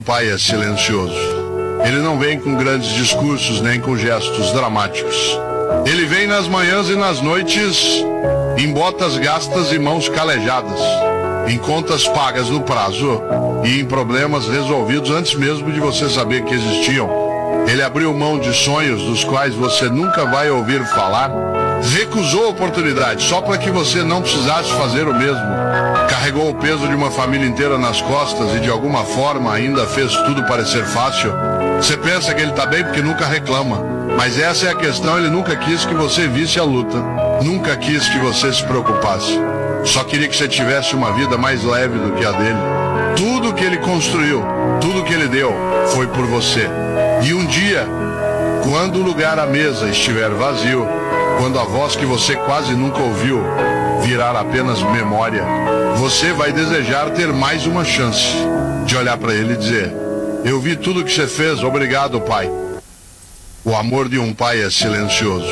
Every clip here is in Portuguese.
Pai é silencioso. Ele não vem com grandes discursos nem com gestos dramáticos. Ele vem nas manhãs e nas noites em botas gastas e mãos calejadas, em contas pagas no prazo e em problemas resolvidos antes mesmo de você saber que existiam. Ele abriu mão de sonhos dos quais você nunca vai ouvir falar, recusou a oportunidade só para que você não precisasse fazer o mesmo. Carregou o peso de uma família inteira nas costas e de alguma forma ainda fez tudo parecer fácil. Você pensa que ele está bem porque nunca reclama, mas essa é a questão. Ele nunca quis que você visse a luta, nunca quis que você se preocupasse. Só queria que você tivesse uma vida mais leve do que a dele. Tudo que ele construiu, tudo que ele deu foi por você. E um dia, quando o lugar à mesa estiver vazio, quando a voz que você quase nunca ouviu virar apenas memória, você vai desejar ter mais uma chance de olhar para ele e dizer: eu vi tudo que você fez, obrigado, pai. O amor de um pai é silencioso.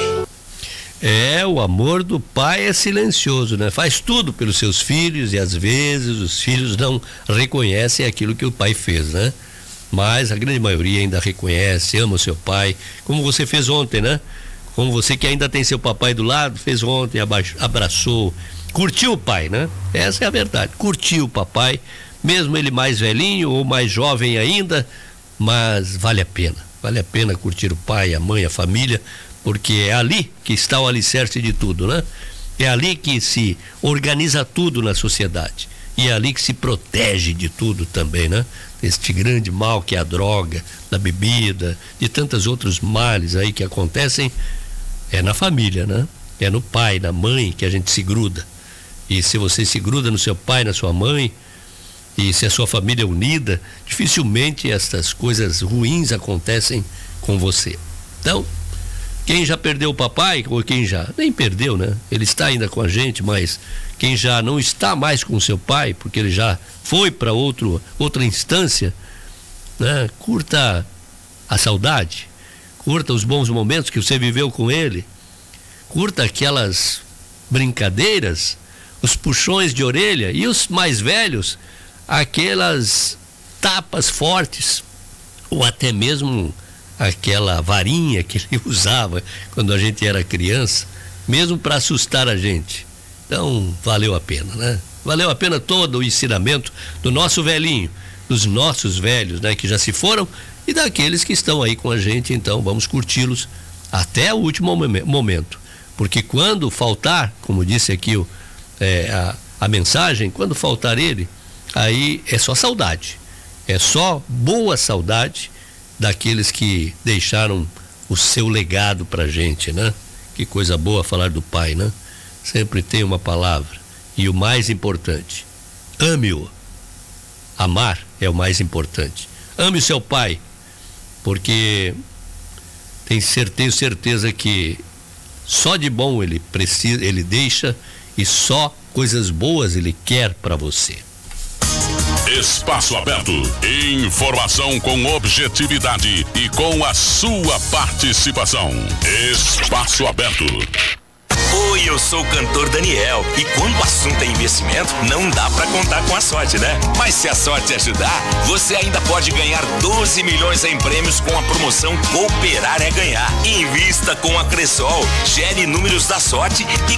O amor do pai é silencioso, né? Faz tudo pelos seus filhos e às vezes os filhos não reconhecem aquilo que o pai fez, né? Mas a grande maioria ainda reconhece, ama o seu pai, como você fez ontem, né? Como você que ainda tem seu papai do lado, fez ontem, abraçou, curtiu o pai, né? Essa é a verdade, curtiu o papai, mesmo ele mais velhinho ou mais jovem ainda, mas vale a pena curtir o pai, a mãe, a família, porque é ali que está o alicerce de tudo, né? É ali que se organiza tudo na sociedade e é ali que se protege de tudo também, né? Este grande mal que é a droga, da bebida, de tantos outros males aí que acontecem, é na família, né? É no pai, na mãe que a gente se gruda. E se você se gruda no seu pai, na sua mãe, e se a sua família é unida, dificilmente estas coisas ruins acontecem com você. Então, quem já perdeu o papai, ou quem já nem perdeu, né? Ele está ainda com a gente, mas quem já não está mais com o seu pai, porque ele já foi para outra instância, né? Curta a saudade, curta os bons momentos que você viveu com ele, curta aquelas brincadeiras, os puxões de orelha, e os mais velhos, aquelas tapas fortes, ou até mesmo aquela varinha que ele usava quando a gente era criança, mesmo para assustar a gente. Então, valeu a pena, né? Valeu a pena todo o ensinamento do nosso velhinho, dos nossos velhos, né? Que já se foram, e daqueles que estão aí com a gente. Então, vamos curti-los até o último momento. Porque quando faltar, como disse aqui a mensagem, quando faltar ele, aí é só saudade. É só boa saudade daqueles que deixaram o seu legado pra gente, né? Que coisa boa falar do pai, né? Sempre tem uma palavra. E o mais importante, ame-o. Amar é o mais importante. Ame o seu pai, porque tenho certeza que só de bom ele precisa, ele deixa, e só coisas boas ele quer para você. Espaço Aberto. Informação com objetividade e com a sua participação. Espaço Aberto. Oi, eu sou o cantor Daniel, e quando o assunto é investimento, não dá pra contar com a sorte, né? Mas se a sorte ajudar, você ainda pode ganhar 12 milhões em prêmios com a promoção Cooperar é Ganhar. Invista com a Cressol, gere números da sorte e